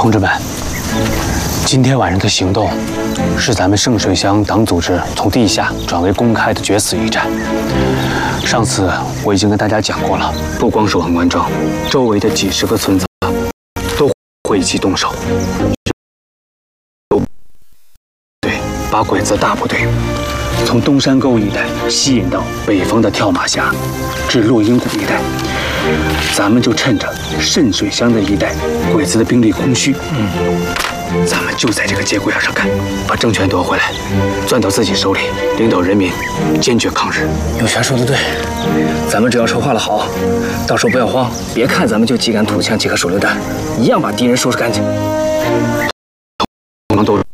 同志们，今天晚上的行动是咱们圣水乡党组织从地下转为公开的决死一战。上次我已经跟大家讲过了，不光是王关庄，周围的几十个村子都会一起动手。对，把鬼子大部队从东山沟一带吸引到北方的跳马峡至落阴谷一带。 咱们就趁着渗水乡的一带鬼子的兵力空虚，咱们就在这个节骨眼上干，把政权夺回来，攥到自己手里，领导人民坚决抗日。 有权说的对，咱们只要筹划了好，到时候不要慌，别看咱们就几杆土枪、几颗手榴弹，一样把敌人收拾干净。